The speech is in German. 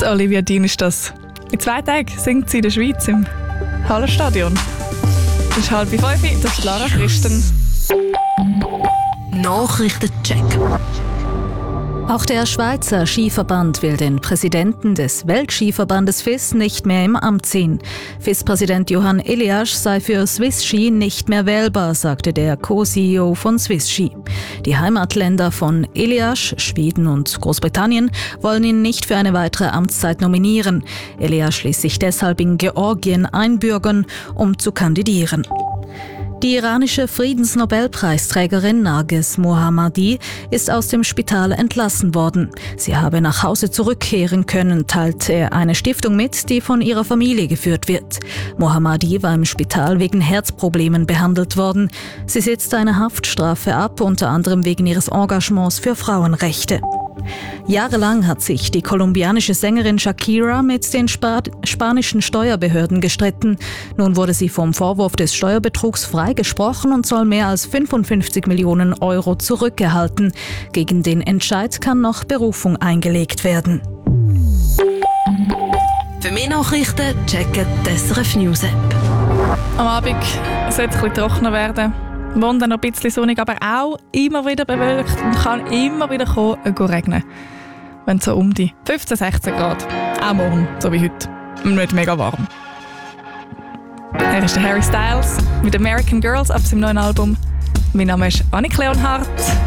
Olivia Dean ist das. In 2 Tagen singt sie in der Schweiz im Hallenstadion. Es ist 4:30, das ist Lara Christen. Nachrichtencheck. Auch der Schweizer Skiverband will den Präsidenten des Weltskiverbandes FIS nicht mehr im Amt sehen. FIS-Präsident Johann Eliasch sei für Swiss Ski nicht mehr wählbar, sagte der Co-CEO von Swiss Ski. Die Heimatländer von Eliasch, Schweden und Großbritannien, wollen ihn nicht für eine weitere Amtszeit nominieren. Eliasch ließ sich deshalb in Georgien einbürgern, um zu kandidieren. Die iranische Friedensnobelpreisträgerin Narges Mohammadi ist aus dem Spital entlassen worden. Sie habe nach Hause zurückkehren können, teilte eine Stiftung mit, die von ihrer Familie geführt wird. Mohammadi war im Spital wegen Herzproblemen behandelt worden. Sie sitzt eine Haftstrafe ab, unter anderem wegen ihres Engagements für Frauenrechte. Jahrelang hat sich die kolumbianische Sängerin Shakira mit den spanischen Steuerbehörden gestritten. Nun wurde sie vom Vorwurf des Steuerbetrugs freigesprochen und soll mehr als 55 Millionen Euro zurückerhalten. Gegen den Entscheid kann noch Berufung eingelegt werden. Für mehr Nachrichten checken die SRF News App. Am Abend sollte es ein bisschen trockener werden. Morgen dann noch ein bisschen sonnig, aber auch immer wieder bewölkt und kann immer wieder regnen. Wenn es so um die 15, 16 Grad. Auch morgen, so wie heute. Nicht mega warm. Hier ist der Harry Styles mit American Girls auf seinem neuen Album. Mein Name ist Annik Leonhardt.